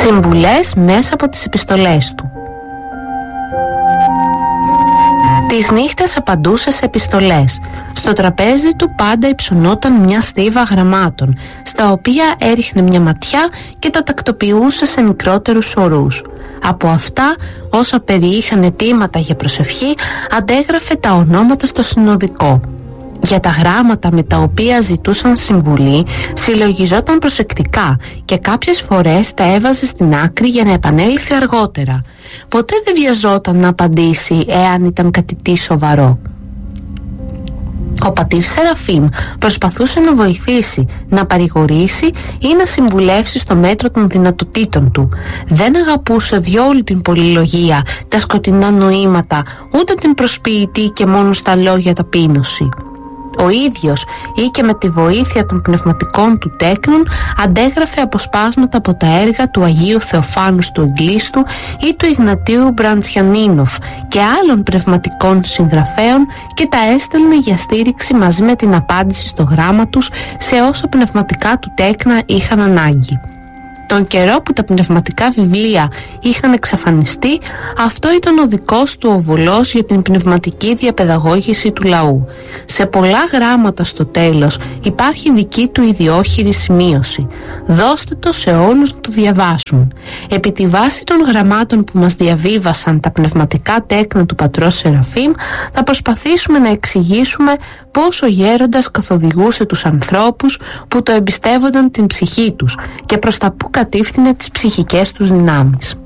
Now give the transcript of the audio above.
Συμβουλές μέσα από τις επιστολές του. Τις νύχτες απαντούσε σε επιστολές. Στο τραπέζι του πάντα υψωνόταν μια στίβα γραμμάτων, στα οποία έριχνε μια ματιά και τα τακτοποιούσε σε μικρότερους ορούς. Από αυτά, όσα περιείχαν αιτήματα για προσευχή, αντέγραφε τα ονόματα στο συνοδικό. Για τα γράμματα με τα οποία ζητούσαν συμβουλή, συλλογιζόταν προσεκτικά και κάποιες φορές τα έβαζε στην άκρη για να επανέλθει αργότερα. Ποτέ δεν βιαζόταν να απαντήσει εάν ήταν κάτι τι σοβαρό. Ο πατήρ Σεραφείμ προσπαθούσε να βοηθήσει, να παρηγορήσει ή να συμβουλεύσει στο μέτρο των δυνατοτήτων του. Δεν αγαπούσε διόλου την πολυλογία, τα σκοτεινά νοήματα, ούτε την προσποιητή και μόνο στα λόγια ταπείνωση. Ο ίδιος ή και με τη βοήθεια των πνευματικών του τέκνων αντέγραφε αποσπάσματα από τα έργα του Αγίου Θεοφάνου του Εγκλήστου ή του Ιγνατίου Μπραντσιανίνοφ και άλλων πνευματικών συγγραφέων και τα έστελνε για στήριξη μαζί με την απάντηση στο γράμμα τους σε όσα πνευματικά του τέκνα είχαν ανάγκη. Τον καιρό που τα πνευματικά βιβλία είχαν εξαφανιστεί, αυτό ήταν ο δικός του οβολός για την πνευματική διαπαιδαγώγηση του λαού. Σε πολλά γράμματα στο τέλος υπάρχει δική του ιδιόχειρη σημείωση. Δώστε το σε όλους να το διαβάσουν. Επί τη βάση των γραμμάτων που μας διαβίβασαν τα πνευματικά τέκνα του πατρός Σεραφείμ, θα προσπαθήσουμε να εξηγήσουμε πώς ο γέροντας καθοδηγούσε τους ανθρώπους που το εμπιστεύονταν την ψυχή τους και προς τα που κατήφθηνε τις ψυχικές τους δυνάμεις.